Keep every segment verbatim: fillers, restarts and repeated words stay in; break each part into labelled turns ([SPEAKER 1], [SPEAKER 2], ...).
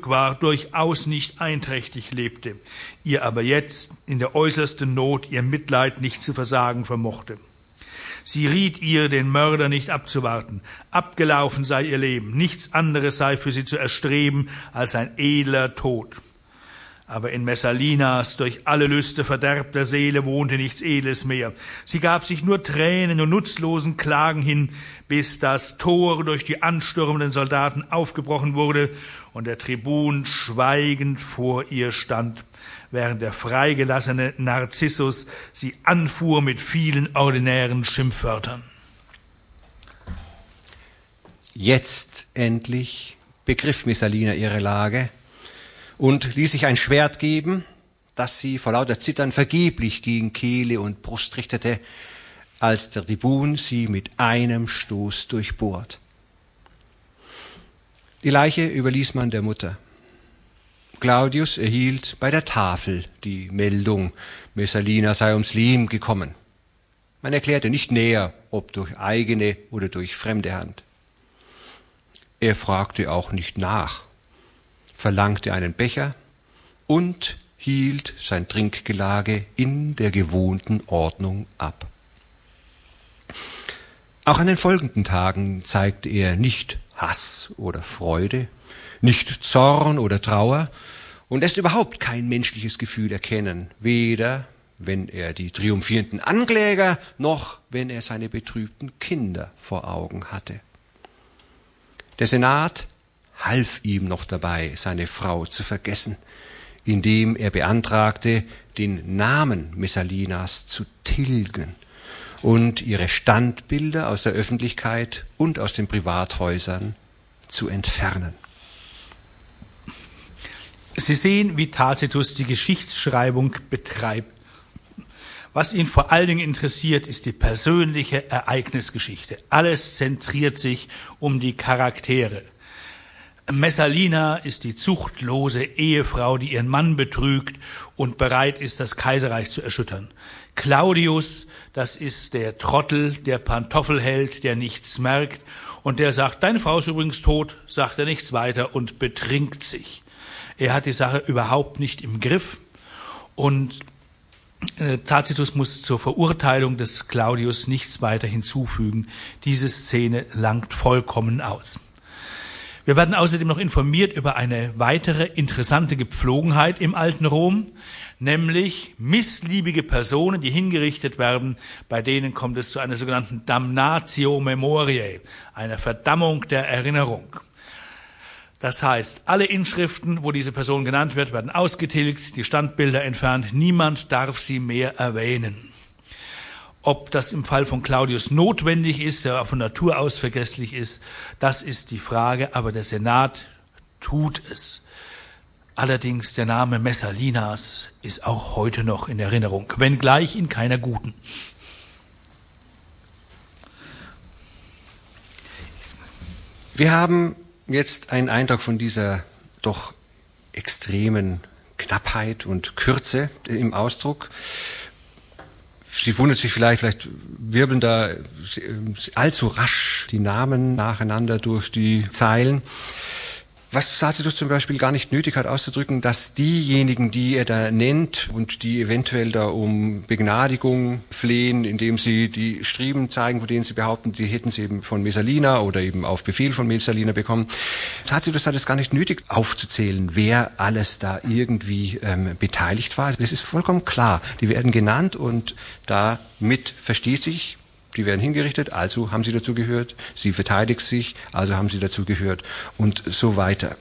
[SPEAKER 1] klug war, durchaus nicht einträchtig lebte, ihr aber jetzt in der äußersten Not ihr Mitleid nicht zu versagen vermochte. Sie riet ihr, den Mörder nicht abzuwarten. Abgelaufen sei ihr Leben, nichts anderes sei für sie zu erstreben als ein edler Tod. Aber in Messalinas durch alle Lüste verderbter Seele wohnte nichts Edles mehr. Sie gab sich nur Tränen und nutzlosen Klagen hin, bis das Tor durch die anstürmenden Soldaten aufgebrochen wurde und der Tribun schweigend vor ihr stand, während der freigelassene Narzissus sie anfuhr mit vielen ordinären Schimpfwörtern.
[SPEAKER 2] Jetzt endlich begriff Messalina ihre Lage und ließ sich ein Schwert geben, das sie vor lauter Zittern vergeblich gegen Kehle und Brust richtete, als der Tribun sie mit einem Stoß durchbohrt. Die Leiche überließ man der Mutter. Claudius erhielt bei der Tafel die Meldung, Messalina sei ums Leben gekommen. Man erklärte nicht näher, ob durch eigene oder durch fremde Hand. Er fragte auch nicht nach, verlangte einen Becher und hielt sein Trinkgelage in der gewohnten Ordnung ab. Auch an den folgenden Tagen zeigte er nicht Hass oder Freude, nicht Zorn oder Trauer und lässt überhaupt kein menschliches Gefühl erkennen, weder wenn er die triumphierenden Ankläger noch wenn er seine betrübten Kinder vor Augen hatte. Der Senat half ihm noch dabei, seine Frau zu vergessen, indem er beantragte, den Namen Messalinas zu tilgen und ihre Standbilder aus der Öffentlichkeit und aus den Privathäusern zu entfernen.
[SPEAKER 1] Sie sehen, wie Tacitus die Geschichtsschreibung betreibt. Was ihn vor allen Dingen interessiert, ist die persönliche Ereignisgeschichte. Alles zentriert sich um die Charaktere. Messalina ist die zuchtlose Ehefrau, die ihren Mann betrügt und bereit ist, das Kaiserreich zu erschüttern. Claudius, das ist der Trottel, der Pantoffelheld, der nichts merkt und der sagt, deine Frau ist übrigens tot, sagt er nichts weiter und betrinkt sich. Er hat die Sache überhaupt nicht im Griff und äh, Tacitus muss zur Verurteilung des Claudius nichts weiter hinzufügen. Diese Szene langt vollkommen aus. Wir werden außerdem noch informiert über eine weitere interessante Gepflogenheit im alten Rom, nämlich missliebige Personen, die hingerichtet werden, bei denen kommt es zu einer sogenannten Damnatio Memoriae, einer Verdammung der Erinnerung. Das heißt, alle Inschriften, wo diese Person genannt wird, werden ausgetilgt, die Standbilder entfernt, niemand darf sie mehr erwähnen. Ob das im Fall von Claudius notwendig ist, der von Natur aus vergesslich ist, das ist die Frage, aber der Senat tut es. Allerdings der Name Messalinas ist auch heute noch in Erinnerung, wenngleich in keiner guten.
[SPEAKER 2] Wir haben jetzt einen Eindruck von dieser doch extremen Knappheit und Kürze im Ausdruck. Sie wundert sich vielleicht, vielleicht wirbeln da allzu rasch die Namen nacheinander durch die Zeilen. Was Tacitus zum Beispiel gar nicht nötig hat auszudrücken, dass diejenigen, die er da nennt und die eventuell da um Begnadigung flehen, indem sie die Striemen zeigen, von denen sie behaupten, die hätten sie eben von Messalina oder eben auf Befehl von Messalina bekommen. Tacitus hat es gar nicht nötig aufzuzählen, wer alles da irgendwie ähm, beteiligt war. Das ist vollkommen klar. Die werden genannt und damit versteht sich, die werden hingerichtet, also haben sie dazu gehört, sie verteidigt sich, also haben sie dazu gehört und so weiter.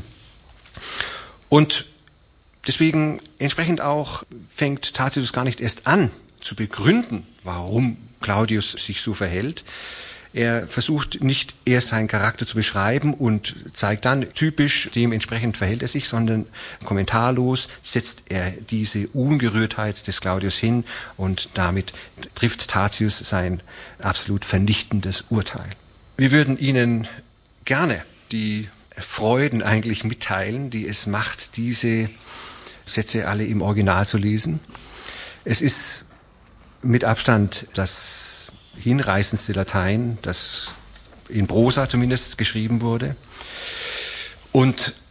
[SPEAKER 2] Und deswegen entsprechend auch fängt Tacitus gar nicht erst an zu begründen, warum Claudius sich so verhält. Er versucht nicht erst seinen Charakter zu beschreiben und zeigt dann, typisch dementsprechend verhält er sich, sondern kommentarlos setzt er diese Ungerührtheit des Claudius hin und damit trifft Tatius sein absolut vernichtendes Urteil. Wir würden Ihnen gerne die Freuden eigentlich mitteilen, die es macht, diese Sätze alle im Original zu lesen. Es ist mit Abstand das hinreißendste Latein, das in Prosa zumindest geschrieben wurde. Und